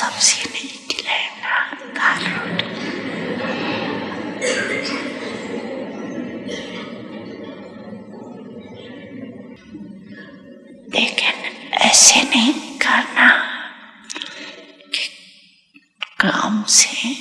sini dilema garut. लेकिन ऐसे नहीं करना कि काम से